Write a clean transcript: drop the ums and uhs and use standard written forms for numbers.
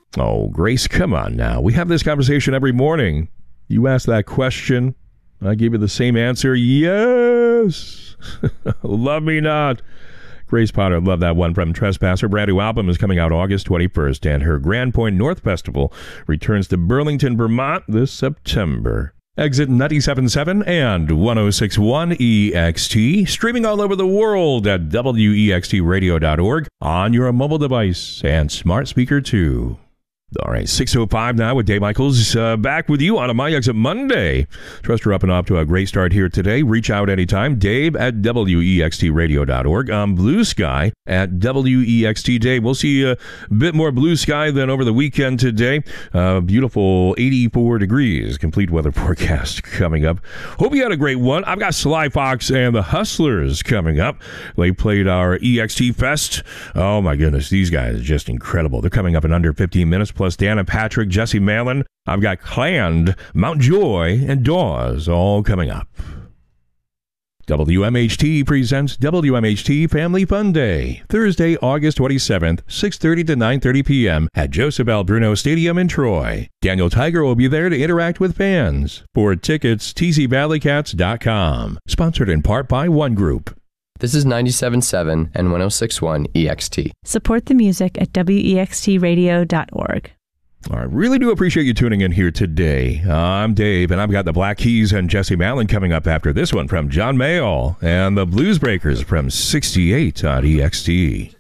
Oh, Grace, come on now. We have this conversation every morning. You ask that question, I give you the same answer. Yes. Love me not. Grace Potter, love that one from Trespasser. Brand new album is coming out August 21st, and her Grand Point North Festival returns to Burlington, Vermont this September. Exit 97.7 and 106.1 EXT, streaming all over the world at wextradio.org on your mobile device and smart speaker too. All right, 6:05 now with Dave Michaels back with you on a My Exit Monday. Trust you're up and off to a great start here today. Reach out anytime. Dave at wextradio.org. On Blue Sky at WEXT Dave. We'll see a bit more blue sky than over the weekend today. Beautiful 84 degrees. Complete weather forecast coming up. Hope you had a great one. I've got Sly Fox and the Hustlers coming up. They played our EXT Fest. Oh my goodness, these guys are just incredible. They're coming up in under 15 minutes. Plus Dana Patrick, Jesse Malin. I've got Cland, Mount Joy, and Dawes all coming up. WMHT presents WMHT Family Fun Day, Thursday, August 27th, 6:30 to 9:30 p.m. at Joseph L. Bruno Stadium in Troy. Daniel Tiger will be there to interact with fans. For tickets, tzvalleycats.com. Sponsored in part by One Group. This is 97.7 and 106.1 EXT. Support the music at wextradio.org. I really do appreciate you tuning in here today. I'm Dave, and I've got the Black Keys and Jesse Malin coming up after this one from John Mayall and the Blues Breakers from 68 on EXT.